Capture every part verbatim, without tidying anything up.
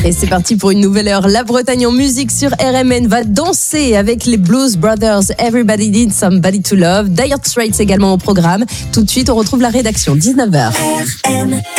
Allez, c'est parti pour une nouvelle heure. La Bretagne en musique sur R M N va danser avec les Blues Brothers. Everybody Needs Somebody to Love. Dire Straits également au programme. Tout de suite, on retrouve la rédaction, dix-neuf heures. R M N.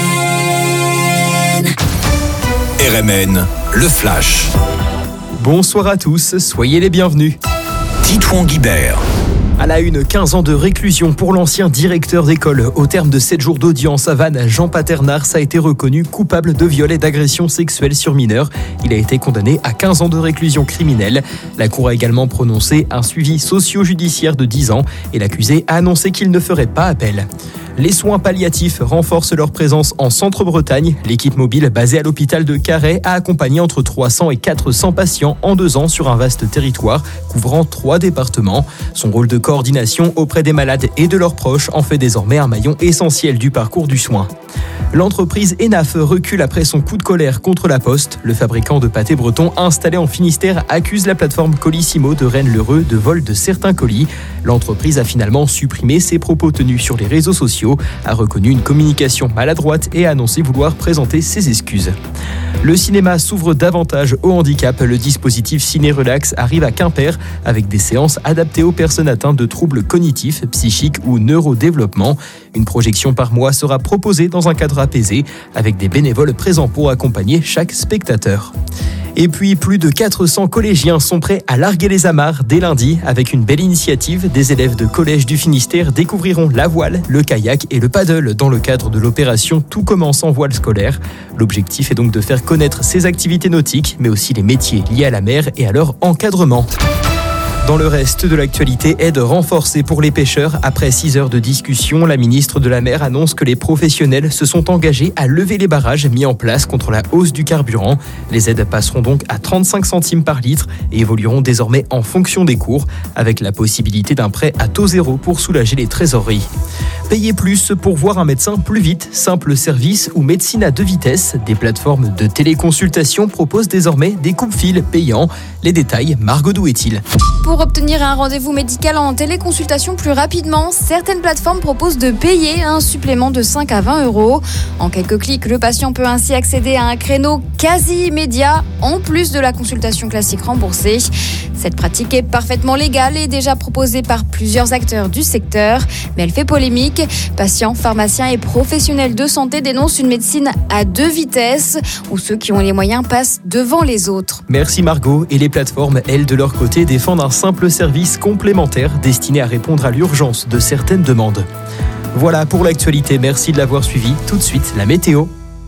R M N, le Flash. Bonsoir à tous, soyez les bienvenus. Titouan Guibert. À la une, quinze ans de réclusion pour l'ancien directeur d'école. Au terme de sept jours d'audience à Vannes, Jean Paternars a été reconnu coupable de viol et d'agression sexuelle sur mineurs. Il a été condamné à quinze ans de réclusion criminelle. La Cour a également prononcé un suivi socio-judiciaire de dix ans et l'accusé a annoncé qu'il ne ferait pas appel. Les soins palliatifs renforcent leur présence en Centre-Bretagne. L'équipe mobile basée à l'hôpital de Carhaix a accompagné entre trois cents et quatre cents patients en deux ans sur un vaste territoire couvrant trois départements. Son rôle de coordination auprès des malades et de leurs proches en fait désormais un maillon essentiel du parcours du soin. L'entreprise Enaf recule après son coup de colère contre la Poste. Le fabricant de pâtés bretons installé en Finistère accuse la plateforme Colissimo de Rennes-le-Reux de vol de certains colis. L'entreprise a finalement supprimé ses propos tenus sur les réseaux sociaux, a reconnu une communication maladroite et a annoncé vouloir présenter ses excuses. Le cinéma s'ouvre davantage au handicap. Le dispositif Ciné Relax arrive à Quimper avec des séances adaptées aux personnes atteintes de troubles cognitifs, psychiques ou neurodéveloppement. Une projection par mois sera proposée dans un cadre apaisé avec des bénévoles présents pour accompagner chaque spectateur. Et puis, plus de quatre cents collégiens sont prêts à larguer les amarres dès lundi. Avec une belle initiative, des élèves de collège du Finistère découvriront la voile, le kayak et le paddle dans le cadre de l'opération Tout commence en voile scolaire. L'objectif est donc de faire connaître ces activités nautiques, mais aussi les métiers liés à la mer et à leur encadrement. Dans le reste de l'actualité, aide renforcée pour les pêcheurs. Après six heures de discussion, la ministre de la Mer annonce que les professionnels se sont engagés à lever les barrages mis en place contre la hausse du carburant. Les aides passeront donc à trente-cinq centimes par litre et évolueront désormais en fonction des cours, avec la possibilité d'un prêt à taux zéro pour soulager les trésoreries. Payer plus pour voir un médecin plus vite, simple service ou médecine à deux vitesses. Des plateformes de téléconsultation proposent désormais des coupe-fils payants. Les détails, Margot Douet-il. Pour obtenir un rendez-vous médical en téléconsultation plus rapidement, certaines plateformes proposent de payer un supplément de cinq à vingt euros. En quelques clics, le patient peut ainsi accéder à un créneau quasi immédiat, en plus de la consultation classique remboursée. Cette pratique est parfaitement légale et déjà proposée par plusieurs acteurs du secteur, mais elle fait polémique. Patients, pharmaciens et professionnels de santé dénoncent une médecine à deux vitesses, où ceux qui ont les moyens passent devant les autres. Merci Margot. Et les plateformes, elles, de leur côté, défendent un simple service complémentaire destiné à répondre à l'urgence de certaines demandes. Voilà pour l'actualité, merci de l'avoir suivi. Tout de suite, la météo.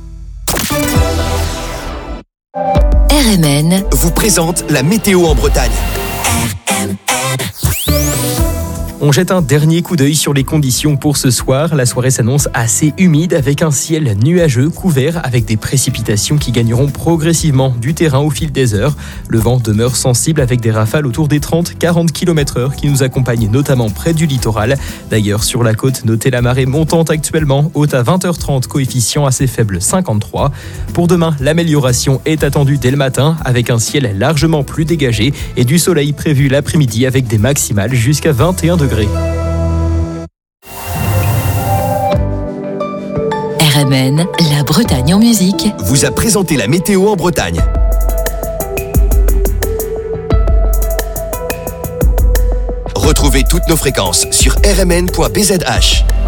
R M N vous présente la météo en Bretagne. R M N. On jette un dernier coup d'œil sur les conditions pour ce soir. La soirée s'annonce assez humide avec un ciel nuageux couvert avec des précipitations qui gagneront progressivement du terrain au fil des heures. Le vent demeure sensible avec des rafales autour des trente à quarante kilomètres heure qui nous accompagnent notamment près du littoral. D'ailleurs, sur la côte, notez la marée montante actuellement, haute à vingt heures trente, coefficient assez faible cinquante-trois. Pour demain, l'amélioration est attendue dès le matin avec un ciel largement plus dégagé et du soleil prévu l'après-midi avec des maximales jusqu'à vingt et un degrés. R M N, la Bretagne en musique, vous a présenté la météo en Bretagne. Retrouvez toutes nos fréquences sur r m n point b z h.